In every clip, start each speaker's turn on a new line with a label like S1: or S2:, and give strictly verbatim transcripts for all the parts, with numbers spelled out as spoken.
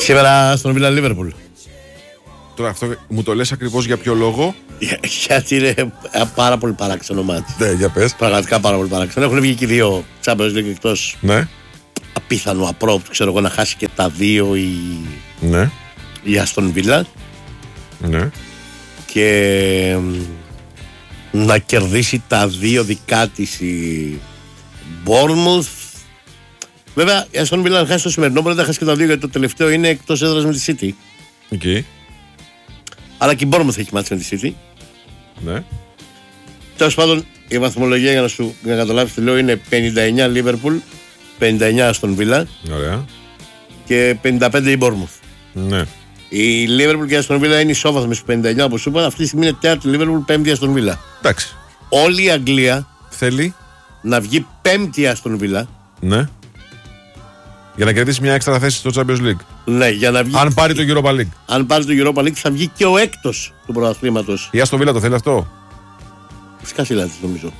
S1: Σήμερα στον Βίλα Λίβερπουλ.
S2: Τώρα αυτό μου το λες ακριβώς για ποιο λόγο?
S1: Για, γιατί είναι πάρα πολύ παράξενο μάτι.
S2: Ναι, για πες.
S1: Πραγματικά πάρα πολύ παράξενο. Έχουν βγει και δύο Champions League εκτός.
S2: Ναι.
S1: Απίθανο, απρόπτου, ξέρω εγώ, να χάσει και τα δύο η,
S2: ναι.
S1: η Αστον Βίλα.
S2: Ναι.
S1: Και να κερδίσει τα δύο δικά της η Bournemouth. Βέβαια η Αστον Βίλα να χάσει το σημερινό, μπορεί να χάσει και τα δύο, γιατί το τελευταίο είναι εκτός έδρας με τη City.
S2: Okay.
S1: Αλλά και η Bournemouth έχει μάτσει με τη City.
S2: Ναι.
S1: Τέλος πάντων, η βαθμολογία για να σου να καταλάβεις τι λέω είναι πενήντα εννιά Liverpool, πενήντα εννιά Aston Villa.
S2: Ωραία.
S1: Και πενήντα πέντε η Bournemouth.
S2: Ναι.
S1: Η Liverpool και η Aston Villa είναι ισόβαθμοι στους πενήντα εννιά, όπως σου είπα. Αυτή τη στιγμή είναι τέταρτη Liverpool, πέμπτη Aston Villa.
S2: Εντάξει.
S1: Όλη η Αγγλία
S2: θέλει
S1: να βγει πέμπτη Aston Villa.
S2: Ναι. Για να κερδίσει μια έξτρα θέση στο Champions League.
S1: Ναι, για να βγει.
S2: Αν πάρει το Europa League.
S1: Αν πάρει το Europa League θα βγει και ο έκτος του πρωταθλήματος.
S2: Η Aston Villa το θέλει αυτό?
S1: Σκασίλα της νομίζω.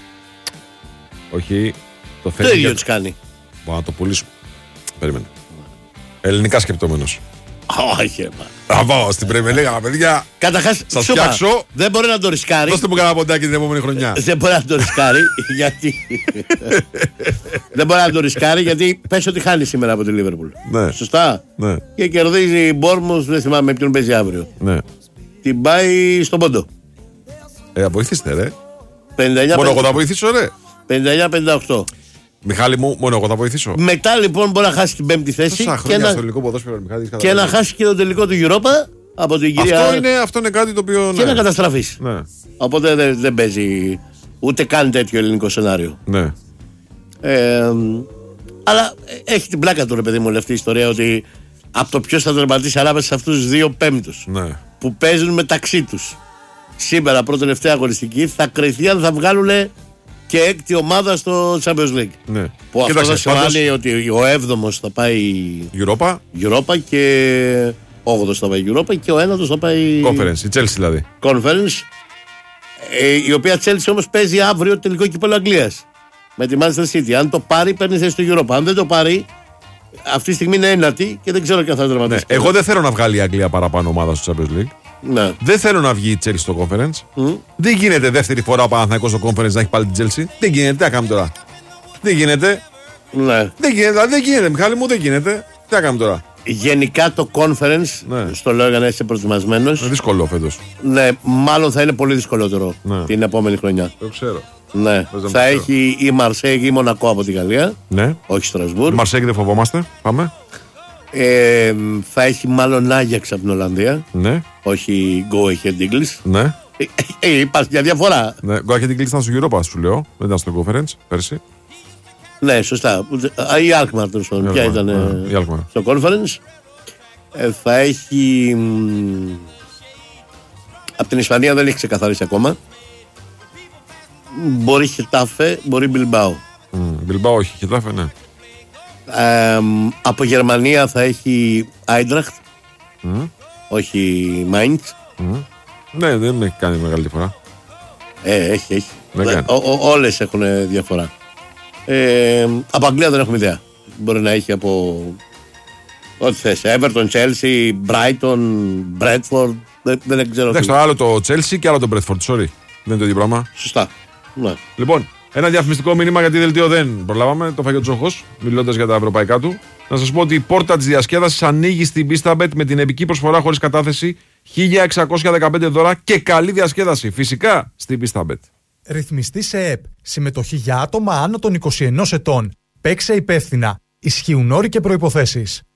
S2: Όχι. Το θέλει.
S1: Το ίδιο
S2: για...
S1: της κάνει.
S2: Μπορεί να το πουλήσουμε. Περίμενε. Ελληνικά σκεπτόμενος.
S1: Όχι,
S2: θα πάω στην Premier League, παιδιά.
S1: Καταρχάς,
S2: σας φτιάξω.
S1: Δεν μπορεί να το ρισκάρει.
S2: Δώστε μου κανένα ποντάκι την επόμενη χρονιά.
S1: Δεν μπορεί να το ρισκάρει γιατί. Δεν μπορεί να το ρισκάρει γιατί πες ότι χάνει σήμερα από τη Liverpool.
S2: Ναι.
S1: Σωστά.
S2: Ναι. Και
S1: κερδίζει η Bournemouth, δεν θυμάμαι με ποιον παίζει αύριο.
S2: Ναι.
S1: Την πάει στον πόντο.
S2: Ε, βοηθήστε, ρε.
S1: πενήντα εννιά,
S2: μόνο εγώ θα βοηθήσω, ρε.
S1: πενήντα εννιά πενήντα οκτώ.
S2: Μιχάλη μου, μόνο εγώ θα βοηθήσω.
S1: Μετά λοιπόν μπορεί να χάσει την πέμπτη θέση.
S2: Τόσα
S1: και, να...
S2: ποδόσφαιρο, Μιχάλη,
S1: και να χάσει και το τελικό του Europa από την κυρία.
S2: Αυτό είναι, αυτό είναι κάτι το οποίο.
S1: Και
S2: ναι.
S1: να καταστραφεί.
S2: Ναι.
S1: Οπότε δεν, δεν παίζει ούτε καν τέτοιο ελληνικό σενάριο.
S2: Ναι.
S1: Ε, αλλά έχει την πλάκα του, ρε παιδί μου, αυτή η ιστορία ότι από το ποιο θα τερματίσει ανάμεσα σε αυτού του δύο πέμπτους
S2: ναι.
S1: που παίζουν μεταξύ του σήμερα πρώτη-τελευταία αγωνιστική θα κρυθεί αν θα βγάλουν και έκτη ομάδα στο Champions League.
S2: Ναι.
S1: Που αυτό θα σημαίνει πάντως... ότι ο έβδομος θα πάει
S2: Europa,
S1: Europa και ο όγδοος θα πάει Europa και ο ένατος θα πάει
S2: Conference, η Chelsea δηλαδή.
S1: Conference, ε, η οποία Chelsea όμως παίζει αύριο το τελικό κύπελλο Αγγλίας με τη Manchester City. Αν το πάρει, παίρνει θέση στο Europa. Αν δεν το πάρει, αυτή τη στιγμή είναι ένατη και δεν ξέρω και αν θα τερματίσει.
S2: Ναι. Εγώ δεν θέλω να βγάλει η Αγγλία παραπάνω ομάδα στο Champions League.
S1: Ναι.
S2: Δεν θέλω να βγει η Chelsea στο Conference. Mm. Δεν γίνεται δεύτερη φορά ο Παναθηναϊκός στο Conference να έχει πάλι την Chelsea. Δεν γίνεται, τι θα κάνουμε τώρα. Δεν γίνεται.
S1: Ναι.
S2: Δεν γίνεται, δεν γίνεται, Μιχάλη μου, δεν γίνεται. Τι θα κάνουμε τώρα.
S1: Γενικά το Conference, ναι. στο λέω για να είσαι προετοιμασμένος.
S2: Είναι δύσκολο φέτος.
S1: Ναι, μάλλον θα είναι πολύ δυσκολότερο
S2: ναι.
S1: την επόμενη χρονιά.
S2: Το ξέρω.
S1: Ναι. Θα έχει η Μαρσέγ ή η Μονακό από τη Γαλλία.
S2: Ναι.
S1: Όχι Στρασβούρ.
S2: Μαρσέγ δεν φοβόμαστε. Πάμε.
S1: Ε, θα έχει μάλλον Άγιαξ από την Ολλανδία.
S2: Ναι.
S1: Όχι Go Ahead Eagles.
S2: Ναι.
S1: Ε, ε, υπάρχει μια διαφορά.
S2: Ναι. Go Ahead Eagles ήταν στο Europa, σου λέω. Δεν ήταν στο Conference πέρσι.
S1: Ναι, σωστά. Η Alkmaar τέλος πάντων. Ποια ήταν
S2: ναι,
S1: στο Conference. Ε, θα έχει. Από την Ισπανία δεν έχει ξεκαθαρίσει ακόμα. Μπορεί Χετάφε, μπορεί Μπιλμπάο.
S2: Μπιλμπάο όχι, Χετάφε ναι.
S1: Ε, από Γερμανία θα έχει Άιντραχτ. Mm. Όχι Μάιντς.
S2: Mm. Ναι, δεν έχει κάνει μεγάλη διαφορά.
S1: Ε, έχει, έχει.
S2: Δεν
S1: ο, ο, όλες έχουν διαφορά. Ε, από Αγγλία δεν έχουμε ιδέα. Μπορεί να έχει από ό,τι θες. Everton, Chelsea, Brighton, Bradford. Δεν, δεν ξέρω.
S2: Εντάξει, το άλλο το Chelsea και άλλο το Bradford. Sorry. Δεν είναι το ίδιο πράγμα.
S1: Σωστά. Ναι.
S2: Λοιπόν, ένα διαφημιστικό μήνυμα γιατί δελτίο δεν προλάβαμε. Το φάγει ο Τζόχος, μιλώντας για τα ευρωπαϊκά του. Να σας πω ότι η πόρτα της διασκέδασης ανοίγει στην Pistabet με την επική προσφορά χωρίς κατάθεση χίλια εξακόσια δεκαπέντε δώρα και καλή διασκέδαση. Φυσικά στην Pistabet.
S3: Ρυθμιστή σε ΕΠ. Συμμετοχή για άτομα άνω των είκοσι ενός ετών. Παίξε υπεύθυνα. Ισχύουν όροι και προϋποθέσεις.